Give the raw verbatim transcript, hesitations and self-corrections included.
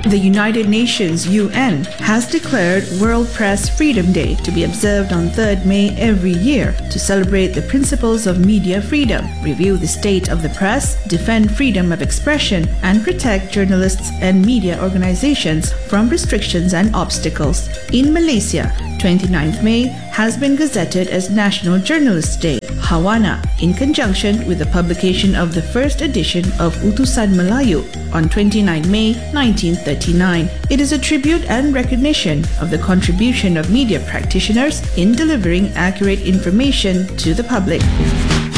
The United Nations U N has declared World Press Freedom Day to be observed on the third of May every year to celebrate the principles of media freedom, review the state of the press, defend freedom of expression, and protect journalists and media organizations from restrictions and obstacles. In Malaysia, the twenty-ninth of May has been gazetted as National Journalists' Day, Hawana, in conjunction with the publication of the first edition of Utusan Melayu on the twenty-ninth of May nineteen thirty-nine. It is a tribute and recognition of the contribution of media practitioners in delivering accurate information to the public.